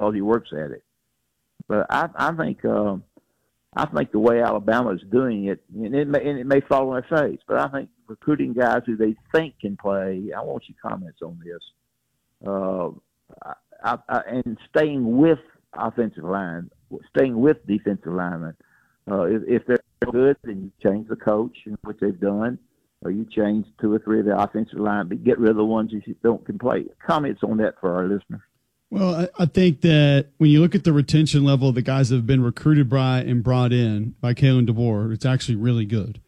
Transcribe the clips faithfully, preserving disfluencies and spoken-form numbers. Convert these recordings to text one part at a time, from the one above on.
because he works at it. But I, I think uh, I think the way Alabama is doing it, and it may, and it may fall on their face, but I think recruiting guys who they think can play. I want your comments on this. Uh, I, I, and staying with offensive line, staying with defensive linemen. Uh, if, if they're good, then you change the coach, which they've done, or you change two or three of the offensive line, but get rid of the ones who don't can play. Comments on that for our listeners. Well, I, I think that when you look at the retention level of the guys that have been recruited by and brought in by Kalen DeBoer, it's actually really good.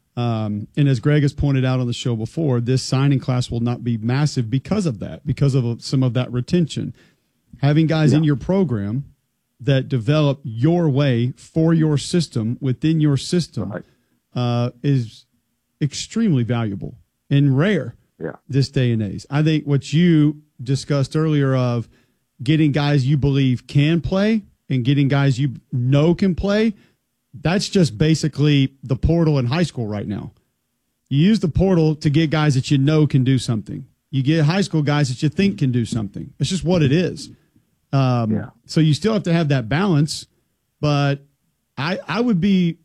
Um, and as Greg has pointed out on the show before, this signing class will not be massive because of that, because of some of that retention. Having guys yeah. in your program that develop your way for your system within your system right. uh, is extremely valuable and rare yeah. this day and age. I think what you discussed earlier of getting guys you believe can play and getting guys you know can play, that's just basically the portal in high school right now. You use the portal to get guys that you know can do something. You get high school guys that you think can do something. It's just what it is. Um, yeah. So you still have to have that balance, but I I would be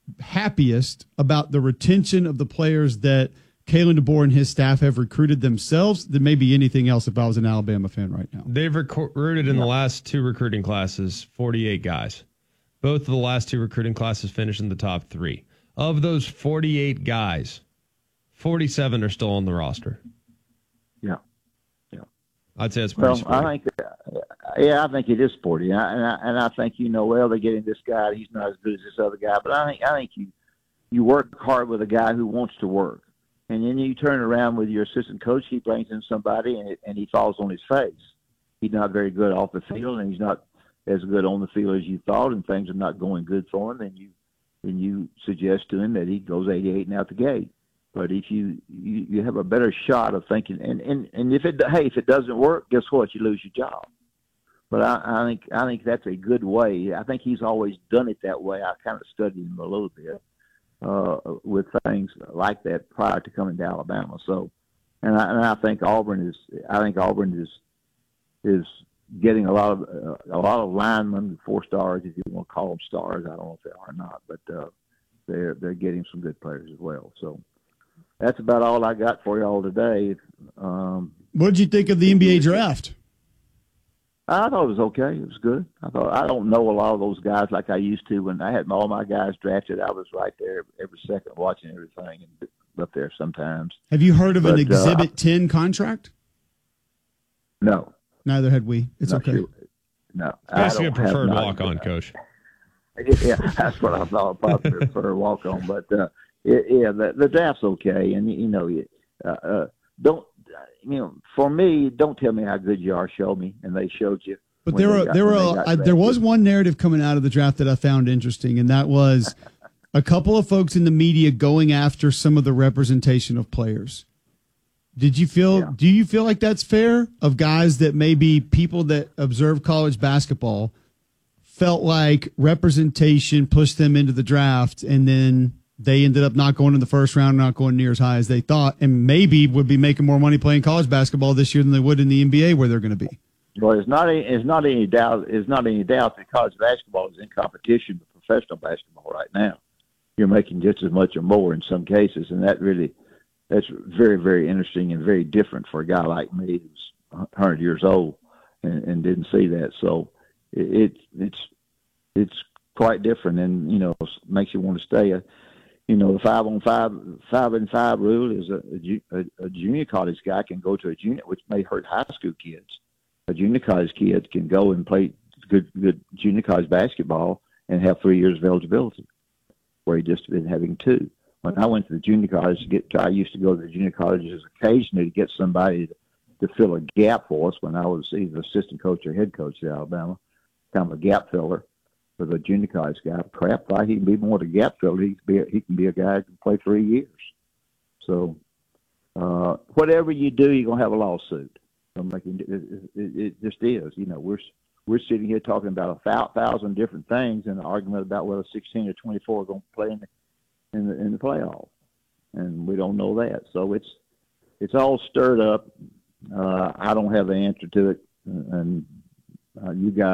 happiest about the retention of the players that Kalen DeBoer and his staff have recruited themselves than maybe anything else if I was an Alabama fan right now. They've recruited in yeah. the last two recruiting classes forty-eight guys. Both of the last two recruiting classes finished in the top three. Of those forty-eight guys, forty-seven are still on the roster. Yeah. Yeah. I'd say it's pretty well, sporty. I think, yeah, I think it is sporty. And I, and I, and I think, you know, well, they're getting this guy. He's not as good as this other guy. But I think, I think you, you work hard with a guy who wants to work. And then you turn around with your assistant coach. He brings in somebody, and, it, and he falls on his face. He's not very good off the field, and he's not as good on the field as you thought, and things are not going good for him. And you, and you suggest to him that he goes eighty-eight and out the gate. But if you, you, you have a better shot of thinking, and, and, and if it hey if it doesn't work, guess what? You lose your job. But I, I think I think that's a good way. I think he's always done it that way. I kind of studied him a little bit uh, with things like that prior to coming to Alabama. So, and I, and I think Auburn is I think Auburn is is getting a lot of uh, a lot of linemen, four stars, if you want to call them stars. I don't know if they are or not, but uh, they're they're getting some good players as well. So. That's about all I got for y'all today. Um, what did you think of the N B A draft? I thought it was okay. It was good. I thought I don't know a lot of those guys like I used to when I had all my guys drafted. I was right there every second watching everything and up there sometimes. Have you heard of but, an Exhibit uh, ten contract? No. Neither had we. It's Not okay. Sure. No. Basically a preferred walk-on, Coach. Yeah, that's what I thought. Probably preferred walk-on, but. Uh, Yeah, the, the draft's okay, and you know, uh, uh, don't you know? For me, don't tell me how good you are. Show me, and they showed you. But there were got, there were I, there was one narrative coming out of the draft that I found interesting, and that was a couple of folks in the media going after some of the representation of players. Did you feel? Yeah. Do you feel like that's fair? Of guys that maybe people that observe college basketball felt like representation pushed them into the draft, and then they ended up not going in the first round, not going near as high as they thought, and maybe would be making more money playing college basketball this year than they would in the N B A, where they're going to be. Well, it's not. It's not any doubt. It's not any doubt that college basketball is in competition with professional basketball right now. You're making just as much or more in some cases, and that really, that's very, very interesting and very different for a guy like me who's one hundred years old and, and didn't see that. So it, it it's it's quite different, and you know, makes you want to stay. A, You know, the five on five, five and five rule is a, a, a junior college guy can go to a junior, which may hurt high school kids. A junior college kid can go and play good, good junior college basketball and have three years of eligibility, where he just been having two. When I went to the junior college to get, I used to go to the junior colleges occasionally to get somebody to, to fill a gap for us. When I was either assistant coach or head coach at Alabama, kind of a gap filler. For the junior college guy, crap, like he can be more than a gap filler. He can be a, he can be a guy who can play three years. So, uh, whatever you do, you're gonna have a lawsuit. I'm making it, it, it just is. You know, we're we're sitting here talking about a thousand different things in an argument about whether sixteen or twenty-four are going to play in the in the in the playoff, and we don't know that. So it's it's all stirred up. Uh, I don't have the answer to it, and uh, you guys.